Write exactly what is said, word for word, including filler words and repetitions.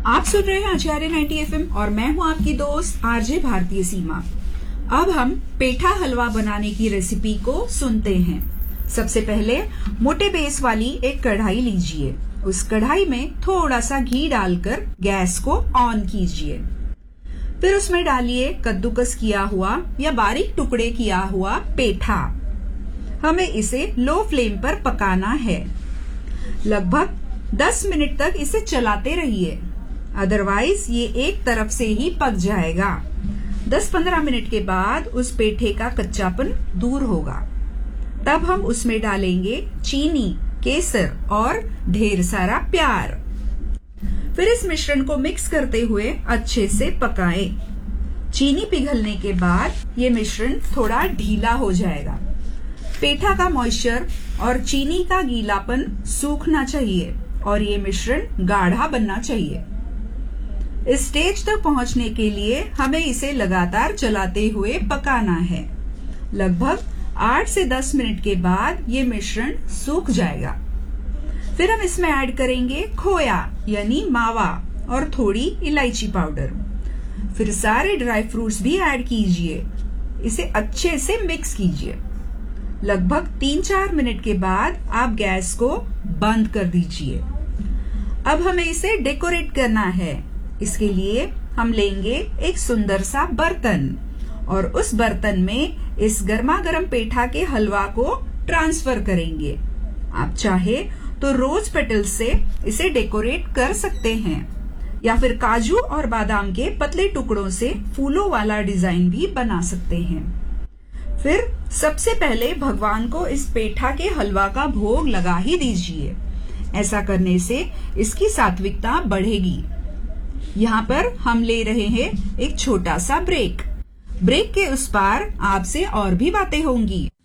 आप सुन रहे हैं आचार्य नाइंटी एफ एम और मैं हूं आपकी दोस्त आरजे भारतीय सीमा। अब हम पेठा हलवा बनाने की रेसिपी को सुनते हैं। सबसे पहले मोटे बेस वाली एक कढ़ाई लीजिए। उस कढ़ाई में थोड़ा सा घी डालकर गैस को ऑन कीजिए। फिर उसमें डालिए कद्दूकस किया हुआ या बारीक टुकड़े किया हुआ पेठा। हमें इसे लो फ्लेम पर पकाना है। लगभग दस मिनट तक इसे चलाते रहिए, अदरवाइज ये एक तरफ से ही पक जाएगा। दस पंद्रह मिनट के बाद उस पेठे का कच्चापन दूर होगा। तब हम उसमें डालेंगे चीनी, केसर और ढेर सारा प्यार। फिर इस मिश्रण को मिक्स करते हुए अच्छे से पकाएं। चीनी पिघलने के बाद ये मिश्रण थोड़ा ढीला हो जाएगा। पेठा का मॉइस्चर और चीनी का गीलापन सूखना चाहिए और ये मिश्रण गाढ़ा बनना चाहिए। इस स्टेज तक पहुंचने के लिए हमें इसे लगातार चलाते हुए पकाना है। लगभग आठ से दस मिनट के बाद ये मिश्रण सूख जाएगा। फिर हम इसमें ऐड करेंगे खोया यानी मावा और थोड़ी इलायची पाउडर। फिर सारे ड्राई फ्रूट्स भी ऐड कीजिए। इसे अच्छे से मिक्स कीजिए। लगभग तीन चार मिनट के बाद आप गैस को बंद कर दीजिए। अब हमें इसे डेकोरेट करना है। इसके लिए हम लेंगे एक सुंदर सा बर्तन और उस बर्तन में इस गर्मा गर्म पेठा के हलवा को ट्रांसफर करेंगे। आप चाहे तो रोज पेटल से इसे डेकोरेट कर सकते हैं या फिर काजू और बादाम के पतले टुकड़ों से फूलों वाला डिजाइन भी बना सकते हैं। फिर सबसे पहले भगवान को इस पेठा के हलवा का भोग लगा ही दीजिए। ऐसा करने से इसकी सात्विकता बढ़ेगी। यहाँ पर हम ले रहे हैं एक छोटा सा ब्रेक। ब्रेक के उस पार आपसे और भी बातें होंगी।